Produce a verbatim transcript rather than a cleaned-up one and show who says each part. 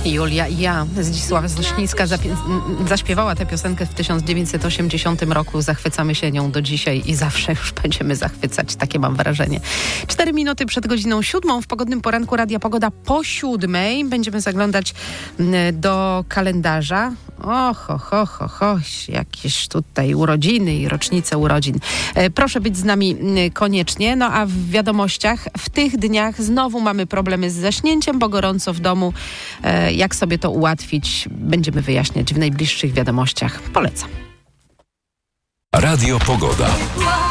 Speaker 1: Julia i ja. Zdzisława Złośnicka zapie- zaśpiewała tę piosenkę w tysiąc dziewięćset osiemdziesiątym roku. Zachwycamy się nią do dzisiaj i zawsze już będziemy zachwycać. Takie mam wrażenie. Cztery minuty przed godziną siódmą w pogodnym poranku Radia Pogoda po siódmej. Będziemy zaglądać do kalendarza. Och, ho, ho, ho, ho, jakieś tutaj urodziny i rocznice urodzin. E, proszę być z nami koniecznie. No a w wiadomościach w tych dniach znowu mamy problemy z zaśnięciem, bo gorąco w domu. E, jak sobie to ułatwić, będziemy wyjaśniać w najbliższych wiadomościach. Polecam.
Speaker 2: Radio Pogoda.